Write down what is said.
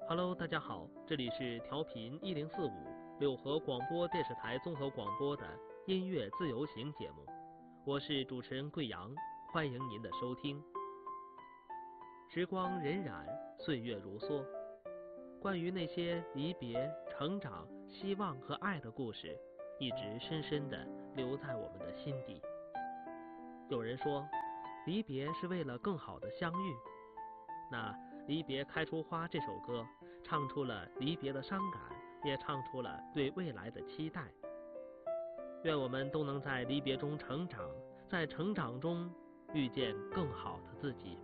Hello，大家好，这里是调频1045柳河广播电视台综合广播的音乐自由行节目，我是主持人贵阳，欢迎您的收听。时光荏苒，岁月如梭，关于那些离别、成长、希望和爱的故事，一直深深地留在我们的心底。有人说，离别是为了更好的相遇。那《离别开出花》这首歌唱出了离别的伤感，也唱出了对未来的期待。愿我们都能在离别中成长，在成长中遇见更好的自己。